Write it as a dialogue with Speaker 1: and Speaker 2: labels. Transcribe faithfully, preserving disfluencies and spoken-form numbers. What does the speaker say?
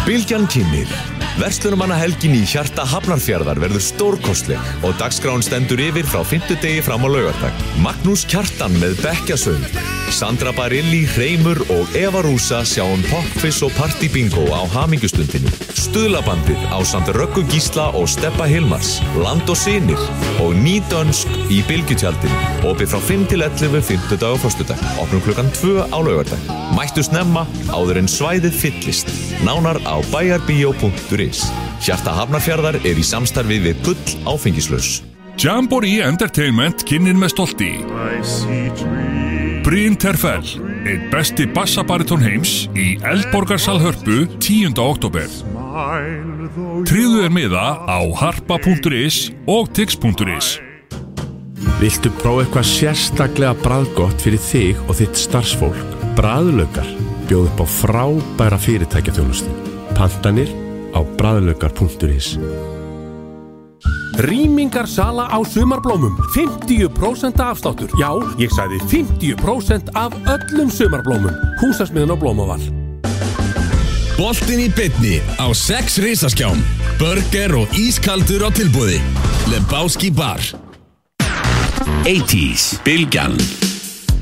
Speaker 1: Bylgjan kynnir. Verslunarmannahelgin í hjarta Hafnarfjarðar verður stórkostleg og dagskráin stendur yfir frá fimmtudegi fram á laugardag. Magnús Kjartan með bekkjasöng, Sandra Barilli, Hreimur og Eva Rúsa sjá um popquiz og partybingo á hamingjustundinu. Stuðlabandið ásamt Röggu Gísla og Stebba Hilmars, Land og Synir og Nýdönsk í Bylgjutjaldinu. Opið frá fimm til ellefu fimmtudag og föstudag. Opnum klukkan tvö á laugardag. Mættu snemma áður en svæðið fyllist. Nánar á bæjarbíó punktur is. Hjarta Hafnarfjarðar er í samstarfi við Gull áfengislaus.
Speaker 2: Jamboree Entertainment kynnir með stolti Bryn Terfell, einn besti bassabariton heims í Eldborgarsal Hörpu tíunda október. Tryggðu þér miða á harpa punktur is og tix punktur is.
Speaker 3: Viltu prófa eitthvað sérstaklega bragðgott fyrir þig og þitt starfsfólk? Bragðlaukar bjóð upp á frábæra fyrirtækjaþjónustu. Pantanir á bragðlaukar punktur is.
Speaker 4: Rýmingarsala á sumarblómum, fimmtíu prósent afsláttur. Já, ég sagði fimmtíu prósent af öllum sumarblómum. Húsasmiðan á Blómaval.
Speaker 5: Boltinn í beinni á sex risaskjám. Burger og ískaldur á tilboði. Lebowski bar.
Speaker 6: eighties, Bylgjan.